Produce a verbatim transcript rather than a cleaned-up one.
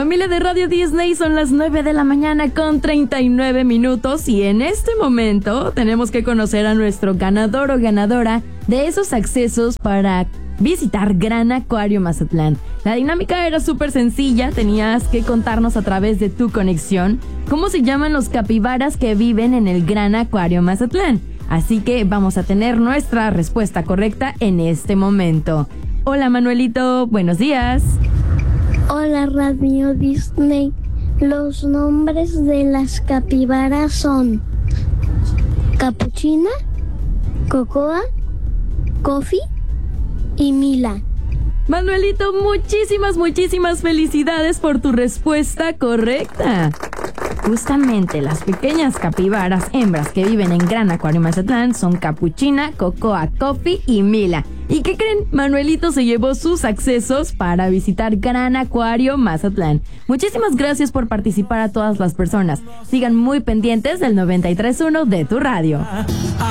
Familia de Radio Disney, son las nueve de la mañana con treinta y nueve minutos y en este momento tenemos que conocer a nuestro ganador o ganadora de esos accesos para visitar Gran Acuario Mazatlán. La dinámica era súper sencilla, tenías que contarnos a través de tu conexión cómo se llaman los capibaras que viven en el Gran Acuario Mazatlán. Así que vamos a tener nuestra respuesta correcta en este momento. Hola Manuelito, buenos días. Hola Radio Disney, los nombres de las capibaras son Capuchina, Cocoa, Coffee y Mila. Manuelito, muchísimas, muchísimas felicidades por tu respuesta correcta. Justamente las pequeñas capibaras hembras que viven en Gran Acuario Mazatlán son Capuchina, Cocoa, Coffee y Mila. ¿Y qué creen? Manuelito se llevó sus accesos para visitar Gran Acuario Mazatlán. Muchísimas gracias por participar a todas las personas. Sigan muy pendientes del noventa y tres punto uno de tu radio.